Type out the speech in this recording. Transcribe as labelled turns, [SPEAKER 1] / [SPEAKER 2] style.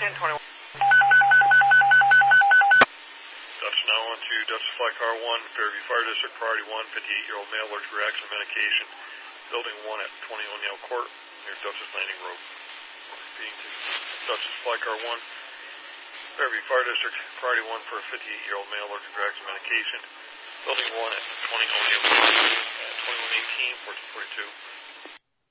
[SPEAKER 1] medication, 21.
[SPEAKER 2] Dutch now on to Dutch Fly Car 1, Fairview Fire District, Priority 1, 58-year-old male allergic reaction to medication, Building 1 at 20 O'Neill Court, near Dutchess Landing Road. Being to Dutch Fly Car 1, Fairview Fire District, Priority 1 for a 58-year-old male allergic reaction to medication, Building 1 at 20 O'Neill Court, at 2118, 1442.